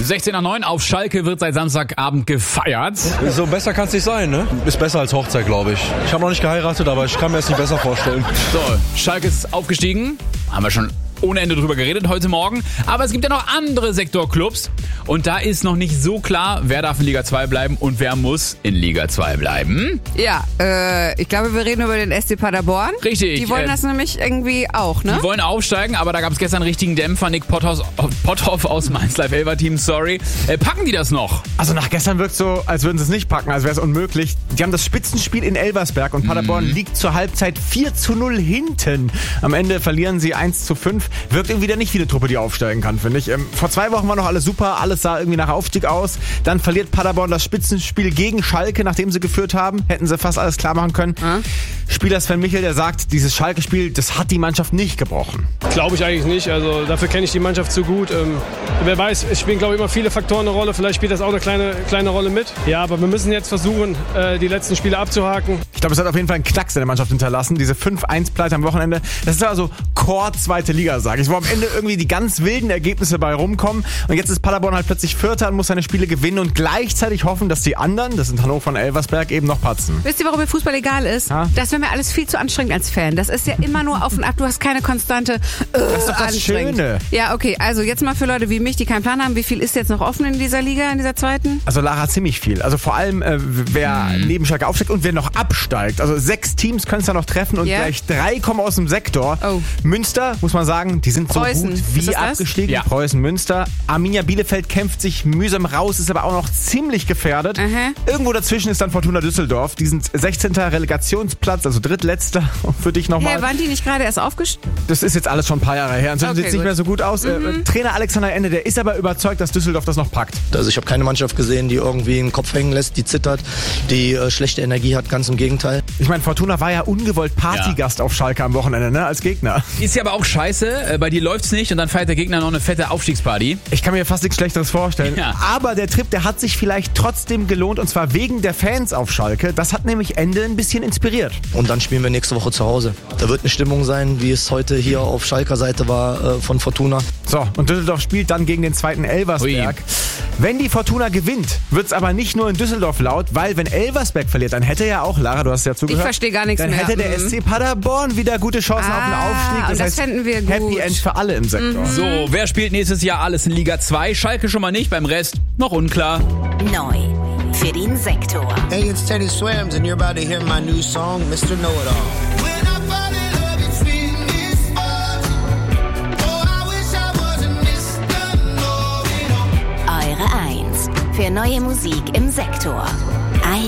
16:09 auf Schalke wird seit Samstagabend gefeiert. So besser kann es nicht sein, ne? Ist besser als Hochzeit, glaube ich. Ich habe noch nicht geheiratet, aber ich kann mir es nicht besser vorstellen. So, Schalke ist aufgestiegen. Haben wir schon ohne Ende drüber geredet heute Morgen. Aber es gibt ja noch andere Sektorclubs. Und da ist noch nicht so klar, wer darf in Liga 2 bleiben und wer muss in Liga 2 bleiben. Ja, ich glaube, wir reden über den SC Paderborn. Richtig. Die wollen das nämlich irgendwie auch, ne? Die wollen aufsteigen, aber da gab es gestern einen richtigen Dämpfer. Nick Potthoff aus Mainz Live Elver Team, sorry. Packen die das noch? Also nach gestern wirkt es so, als würden sie es nicht packen, als wäre es unmöglich. Die haben das Spitzenspiel in Elversberg und Paderborn liegt zur Halbzeit 4:0 hinten. Am Ende verlieren sie 1:5. Wirkt irgendwie nicht wie eine Truppe, die aufsteigen kann, finde ich. Vor 2 Wochen war noch alles super, alles sah irgendwie nach Aufstieg aus. Dann verliert Paderborn das Spitzenspiel gegen Schalke, nachdem sie geführt haben. Hätten sie fast alles klar machen können. Spieler Sven Michel, der sagt, dieses Schalke-Spiel, das hat die Mannschaft nicht gebrochen. Glaube ich eigentlich nicht. Also dafür kenne ich die Mannschaft zu gut. Wer weiß, es spielen, glaube ich, immer viele Faktoren eine Rolle. Vielleicht spielt das auch eine kleine Rolle mit. Ja, aber wir müssen jetzt versuchen, die letzten Spiele abzuhaken. Ich glaube, es hat auf jeden Fall einen Knacks in der Mannschaft hinterlassen. Diese 5-1-Pleite am Wochenende. Das ist also Core 2. Liga, sage ich. Wo am Ende irgendwie die ganz wilden Ergebnisse bei rumkommen. Und jetzt ist Paderborn halt plötzlich Vierter und muss seine Spiele gewinnen und gleichzeitig hoffen, dass die anderen, das sind Hannover und Elversberg, eben noch patzen. Wisst ihr, warum mir Fußball egal ist? Ha? Das wäre mir alles viel zu anstrengend als Fan. Das ist ja immer nur auf und ab. Du hast keine konstante Das ist doch das anstrengend. Schöne. Ja, okay. Also jetzt mal für Leute wie mich, die keinen Plan haben. Wie viel ist jetzt noch offen in dieser Liga, in dieser zweiten? Also Lara, ziemlich viel. Also vor allem, wer neben Schalke aufsteigt und wer noch absteigt. Also 6 Teams können es da noch treffen und gleich 3 kommen aus dem Sektor. Oh. Münster, muss man sagen, die sind Preußen. so gut Ist wie das das? abgestiegen. Ja. Preußen, Münster. Arminia Bielefeld kämpft sich mühsam raus, ist aber auch noch ziemlich gefährdet. Aha. Irgendwo dazwischen ist dann Fortuna Düsseldorf. Die sind 16. Relegationsplatz, also drittletzter für dich nochmal. Waren die nicht gerade erst aufgestiegen? Das ist jetzt alles schon ein paar Jahre her. Inzwischen Okay, sieht es nicht gut. mehr so gut aus. Trainer Alexander Ende, der ist aber überzeugt, dass Düsseldorf das noch packt. Also ich habe keine Mannschaft gesehen, die irgendwie den Kopf hängen lässt, die zittert, die schlechte Energie hat, ganz im Gegenteil. Ich meine, Fortuna war ja ungewollt Partygast auf Schalke am Wochenende, ne, als Gegner. Ist ja aber auch scheiße. Bei dir läuft's nicht und dann feiert der Gegner noch eine fette Aufstiegsparty. Ich kann mir fast nichts Schlechteres vorstellen. Ja. Aber der Trip, der hat sich vielleicht trotzdem gelohnt, und zwar wegen der Fans auf Schalke. Das hat nämlich Ende ein bisschen inspiriert. Und dann spielen wir nächste Woche zu Hause. Da wird eine Stimmung sein, wie es heute hier auf Schalker Seite war von Fortuna. So, und Düsseldorf spielt dann gegen den 2. Elversberg. Ui. Wenn die Fortuna gewinnt, wird's aber nicht nur in Düsseldorf laut, weil wenn Elversberg verliert, dann hätte ja auch, Lara, du hast ja zugehört. Ich verstehe gar nichts dann mehr. Hätte der SC Paderborn wieder gute Chancen auf den Aufstieg. und das fänden wir gut. Happy End für alle im Sektor. So, wer spielt nächstes Jahr alles in Liga 2? Schalke schon mal nicht, beim Rest noch unklar. Neu für den Sektor. Hey, it's Teddy Swims, and you're about to hear my new song, Mr. Know-It-All. Eure 1 für neue Musik im Sektor.